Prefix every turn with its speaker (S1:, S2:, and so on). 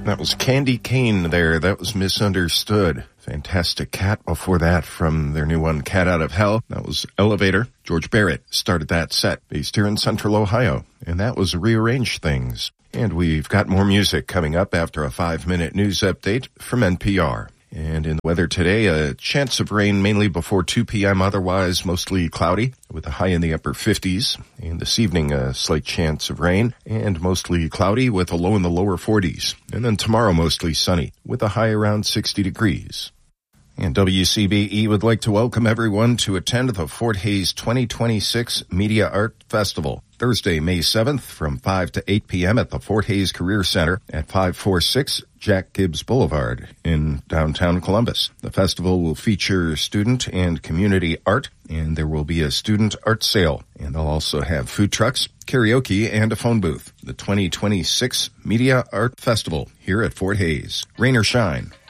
S1: That was Candy Cane there. That was Misunderstood. Fantastic Cat before that from their new one, Cat Out of Hell. That was Elevator. George Barrett started that set based here in Central Ohio. And that was Rearrange Things. And we've got more music coming up after a 5-minute news update from NPR. And in the weather today, a chance of rain mainly before 2 p.m., otherwise mostly cloudy with a high in the upper 50s. And this evening, a slight chance of rain and mostly cloudy with a low in the lower 40s. And then tomorrow, mostly sunny with a high around 60 degrees. And WCBE would like to welcome everyone to attend the Fort Hays 2026 Media Art Festival. Thursday, May 7th from 5 to 8 p.m. at the Fort Hays Career Center at 546 Jack Gibbs Boulevard in downtown Columbus. The festival will feature student and community art, and there will be a student art sale. And they'll also have food trucks, karaoke, and a phone booth. The 2026 Media Art Festival here at Fort Hays. Rain or shine,